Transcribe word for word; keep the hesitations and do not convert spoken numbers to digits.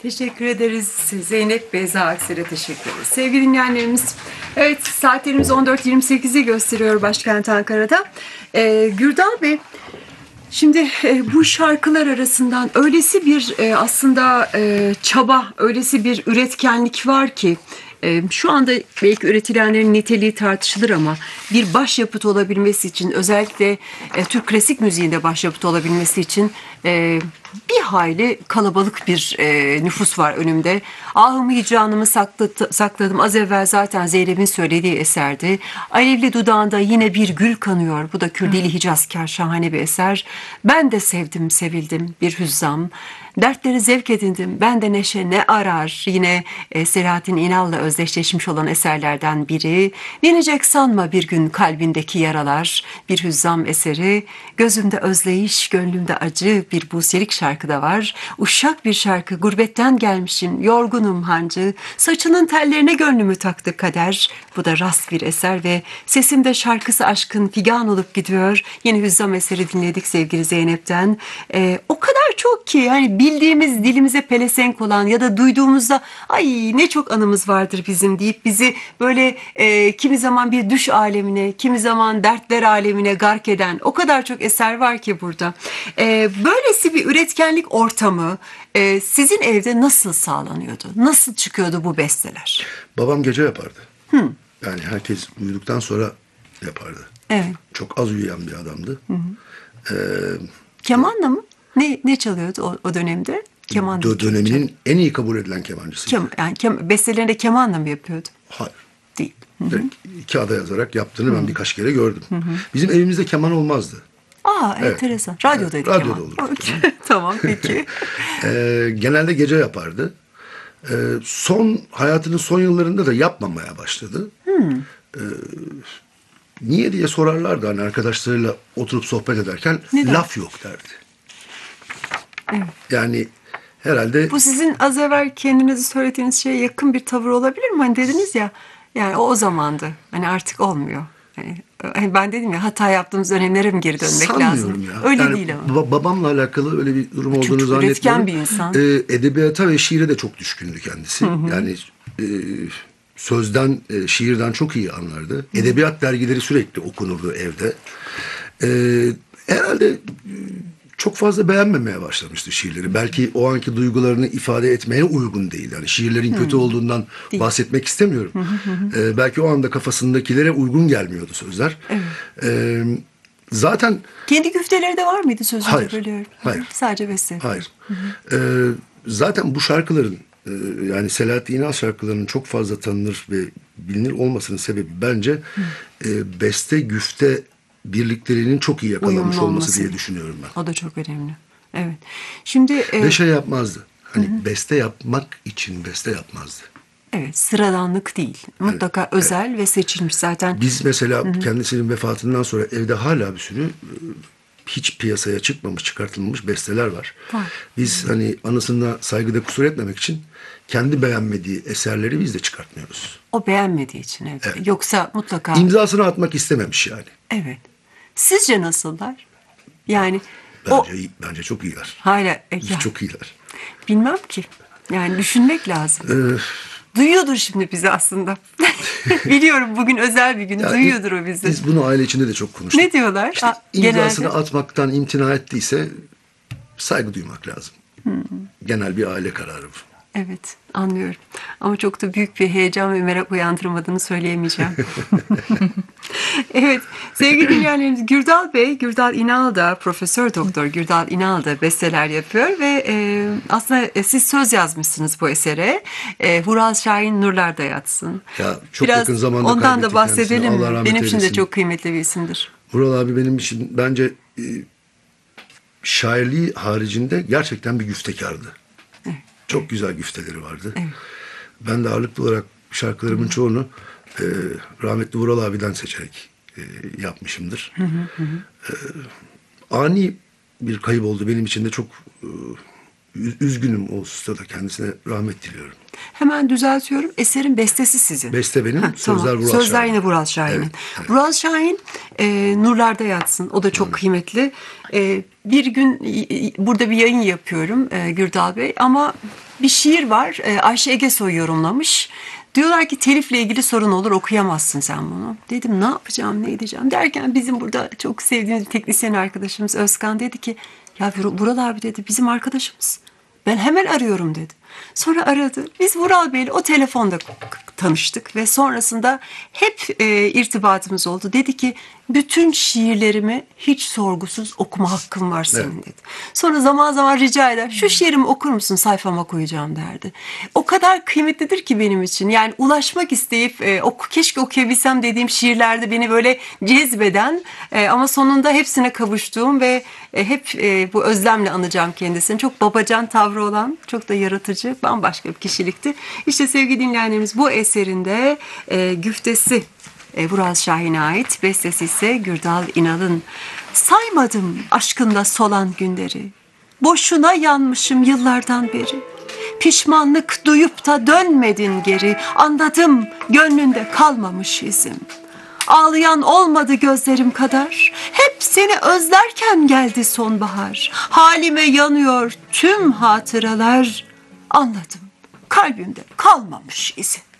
Teşekkür ederiz. Zeynep Beyza Aksel'e teşekkür ederiz. Sevgili dinleyenlerimiz, evet saatlerimiz on dört yirmi sekizi gösteriyor başkent Ankara'da. Ee, Gürdal Bey, şimdi e, bu şarkılar arasından öylesi bir e, aslında e, çaba, öylesi bir üretkenlik var ki e, şu anda belki üretilenlerin niteliği tartışılır ama bir başyapıt olabilmesi için, özellikle e, Türk klasik müziğinde başyapıt olabilmesi için e, bir hayli kalabalık bir e, nüfus var önümde. Ahımı hicranımı sakladı, sakladım. Az evvel zaten Zeynep'in söylediği eserdi. Alevli dudağında yine bir gül kanıyor. Bu da Kürdili Hicazkar, şahane bir eser. Ben de sevdim, sevildim bir hüzzam. Dertleri zevk edindim. Ben de neşe ne arar. Yine e, Selahattin İnal'la özdeşleşmiş olan eserlerden biri. Dinecek sanma bir gün kalbindeki yaralar. Bir hüzzam eseri. Gözümde özleyiş, gönlümde acı bir buselik şarkı da var. Uşak bir şarkı. Gurbetten gelmişim. Yorgunum hancı. Saçının tellerine gönlümü taktı kader. Bu da rast bir eser ve sesimde şarkısı aşkın figan olup gidiyor. Yeni hüzzam eseri dinledik sevgili Zeynep'ten. Ee, o kadar çok ki yani bildiğimiz, dilimize pelesenk olan ya da duyduğumuzda ay ne çok anımız vardır bizim deyip bizi böyle e, kimi zaman bir düş alemine, kimi zaman dertler alemine gark eden o kadar çok eser var ki burada. E, böylesi bir üretkenlik ortamı e, sizin evde nasıl sağlanıyordu? Nasıl çıkıyordu bu besteler? Babam gece yapardı. Hı. Yani herkes uyuduktan sonra yapardı. Evet. Çok az uyuyan bir adamdı. Hı hı. Ee, Kemanla mı? Ne ne çalıyordu o, o dönemde? Keman. Dö- döneminin en iyi kabul edilen kemancısıydı. Kem, yani kem, bestelerini de kemanla mı yapıyordu? Hayır. Değil. Direkt kağıda yazarak yaptığını ben birkaç kere gördüm. Hı hı. Bizim evimizde keman olmazdı. Aa, Evet. enteresan. Radyodaydı evet, keman. radyoda olurdu. Tamam, peki. ee, genelde gece yapardı. Ee, son hayatının son yıllarında da yapmamaya başladı. Hmm. Ee, niye diye sorarlardı hani arkadaşlarıyla oturup sohbet ederken. Neden? Laf yok derdi. Evet. Yani herhalde... Bu sizin az evvel kendinizi söylediğiniz şeye yakın bir tavır olabilir mi? Hani dediniz ya, yani o o zamandı. Hani artık olmuyor. Yani, hani ben dedim ya, hata yaptığımız dönemlere mi geri dönmek Sanmıyorum lazım? Ya. Öyle yani değil ama. Ba- babamla alakalı öyle bir durum Çok olduğunu zannetmiyorum. üretken bir insan. Ee, edebiyata ve şiire de çok düşkündü kendisi. Hı hı. Yani e, sözden, e, şiirden çok iyi anlardı. Hı. Edebiyat dergileri sürekli okunurdu evde. E, herhalde çok fazla beğenmemeye başlamıştı şiirleri. Belki o anki duygularını ifade etmeye uygun değil. Yani şiirlerin hmm. kötü olduğundan değil. bahsetmek istemiyorum. Hı hı hı. Ee, belki o anda kafasındakilere uygun gelmiyordu sözler. Evet. Ee, zaten... Kendi güfteleri de var mıydı sözünde? Hayır. Bölüyorum. Hayır. Sadece beste. Hayır. Hı hı. Ee, zaten bu şarkıların e, yani Selahattin İnal şarkılarının çok fazla tanınır ve bilinir olmasının sebebi bence e, beste güfte birliklerinin çok iyi yakalanmış olması, olması diye düşünüyorum ben. O da çok önemli. Evet. Şimdi e, ve şey yapmazdı. Hani hı-hı. beste yapmak için beste yapmazdı. Evet, sıradanlık değil. Mutlaka evet, özel evet. ve seçilmiş zaten. Biz mesela hı-hı. kendisinin vefatından sonra evde hala bir sürü hiç piyasaya çıkmamış, çıkartılmamış besteler var. var. Biz hı-hı. hani anısına saygıda kusur etmemek için kendi beğenmediği eserleri biz de çıkartmıyoruz. O beğenmediği için evet. evet. Yoksa mutlaka... İmzasını atmak istememiş yani. Evet. Sizce nasıllar? Yani bence, o... bence çok iyiler. Hala. Biz Ya, çok iyiler. Bilmem ki. Yani düşünmek lazım. Ee, Duyuyordur şimdi bizi aslında. Biliyorum bugün özel bir gün. Yani duyuyordur o bizi. Biz bunu aile içinde de çok konuştuk. Ne diyorlar? İşte A, imzasını genelde... atmaktan imtina ettiyse saygı duymak lazım. Hmm. Genel bir aile kararı bu. Evet, anlıyorum. Ama çok da büyük bir heyecan ve merak uyandırmadığını söyleyemeyeceğim. Evet, sevgili dinleyenlerimiz, Gürdal Bey, Gürdal İnal da, Profesör Doktor Gürdal İnal da besteler yapıyor ve e, aslında e, siz söz yazmışsınız bu esere. E, Vural Şahin Nurlarda Yatsın. Ya çok Biraz yakın zamanda ondan da bahsedelim mi? Benim eylesin. için de çok kıymetli bir isimdir. Vural abi benim için bence e, şairliği haricinde gerçekten bir güftekardı. Evet. Çok güzel güfteleri vardı. Evet. Ben de ağırlıklı olarak şarkılarımın hı. çoğunu e, rahmetli Vural abiden seçerek e, yapmışımdır. Hı hı hı. E, ani bir kayıp oldu. Benim için de çok e, üzgünüm o hususta da kendisine rahmet diliyorum. Hemen düzeltiyorum. Eserin bestesi sizin. Beste benim, Ha, sözler tamam. Vural Sözler Şahin. yine Vural Şahin'in. Evet, evet. Vural Şahin e, nurlarda yatsın. O da çok kıymetli. E, bir gün e, burada bir yayın yapıyorum e, Gürdal Bey. Ama bir şiir var. E, Ayşe Egesoy yorumlamış. Diyorlar ki telifle ilgili sorun olur, okuyamazsın sen bunu. Dedim ne yapacağım, ne edeceğim derken bizim burada çok sevdiğimiz bir teknisyen arkadaşımız Özkan dedi ki ya Vural abi dedi bizim arkadaşımız. Ben hemen arıyorum dedi. Sonra aradı. Biz Vural Bey'le o telefonda tanıştık ve sonrasında hep e, irtibatımız oldu. Dedi ki bütün şiirlerimi hiç sorgusuz okuma hakkın var senin Evet. dedi. Sonra zaman zaman rica eder. Şu şiirimi okur musun, sayfama koyacağım derdi. O kadar kıymetlidir ki benim için. Yani ulaşmak isteyip e, oku, keşke okuyabilsem dediğim şiirlerde beni böyle cezbeden e, ama sonunda hepsine kavuştuğum ve e, hep e, bu özlemle anacağım kendisini. Çok babacan tavrı olan, çok da yaratıcı, bambaşka bir kişilikti. İşte sevgili dinleyenlerimiz bu eserinde e, güftesi e, Vural Şahin'e ait, bestesi ise Gürdal İnal'ın. Saymadım aşkında solan günleri, boşuna yanmışım yıllardan beri. Pişmanlık duyup da dönmedin geri, anladım gönlünde kalmamış izim. Ağlayan olmadı gözlerim kadar, hep seni özlerken geldi sonbahar. Halime yanıyor tüm hatıralar, anladım kalbimde kalmamış izin.